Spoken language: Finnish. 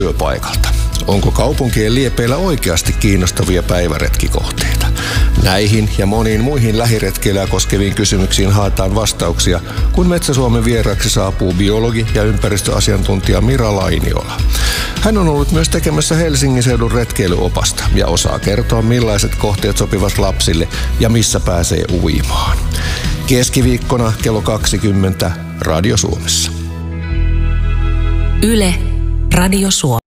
työpaikalta. Onko kaupunkien liepeillä oikeasti kiinnostavia päiväretkikohteita? Näihin ja moniin muihin lähiretkeilyä koskeviin kysymyksiin haetaan vastauksia, kun Metsä-Suomen vieraaksi saapuu biologi ja ympäristöasiantuntija Mira Lainiola. Hän on ollut myös tekemässä Helsingin seudun retkeilyopasta ja osaa kertoa, millaiset kohteet sopivat lapsille ja missä pääsee uimaan. Keskiviikkona kello 20 Radio Suomessa. Yle, Radio Suomi.